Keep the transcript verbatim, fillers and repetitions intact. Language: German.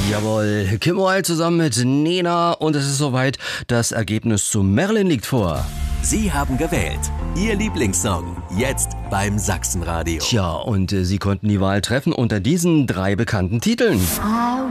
Jawohl, Kim Wilde zusammen mit Nena und es ist soweit, das Ergebnis zu Merlin liegt vor. Sie haben gewählt. Ihr Lieblingssong, jetzt beim Sachsenradio. Tja, und äh, Sie konnten die Wahl treffen unter diesen drei bekannten Titeln.